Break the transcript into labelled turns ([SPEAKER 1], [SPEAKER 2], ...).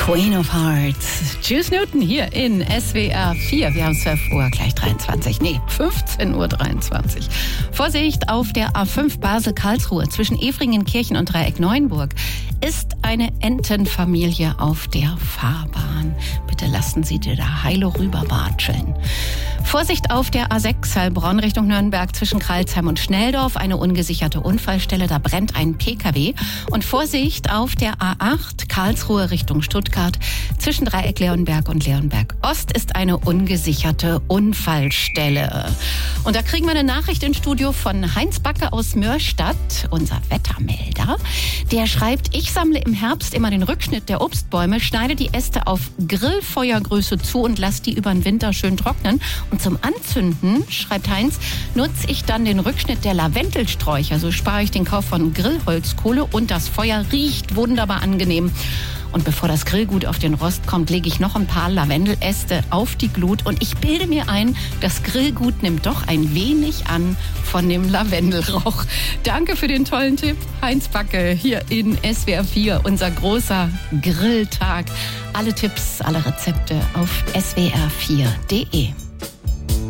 [SPEAKER 1] Queen of Hearts. Juice Newton hier in SWR 4. Wir haben 12 Uhr, gleich 23. Nee, 15.23 Uhr. Vorsicht, auf der A5 Basel-Karlsruhe zwischen Efringenkirchen und Dreieck-Neuenburg ist eine Entenfamilie auf der Fahrbahn. Bitte lassen Sie dir da heile rüberwatscheln. Vorsicht auf der A6 Heilbronn Richtung Nürnberg zwischen Kralsheim und Schnelldorf. Eine ungesicherte Unfallstelle, da brennt ein PKW. Und Vorsicht auf der A8 Karlsruhe Richtung Stuttgart zwischen Dreieck Leonberg und Leonberg Ost ist eine ungesicherte Unfallstelle. Und da kriegen wir eine Nachricht ins Studio von Heinz Backe aus Mörstadt, unser Wettermelder. Der schreibt, ich sammle im Herbst immer den Rückschnitt der Obstbäume, schneide die Äste auf Grillfeuergröße zu und lasse die über den Winter schön trocknen. Und zum Anzünden, schreibt Heinz, nutze ich dann den Rückschnitt der Lavendelsträucher. So spare ich den Kauf von Grillholzkohle und das Feuer riecht wunderbar angenehm. Und bevor das Grillgut auf den Rost kommt, lege ich noch ein paar Lavendeläste auf die Glut. Und ich bilde mir ein, das Grillgut nimmt doch ein wenig an von dem Lavendelrauch. Danke für den tollen Tipp, Heinz Backe, hier in SWR 4, unser großer Grilltag. Alle Tipps, alle Rezepte auf swr4.de.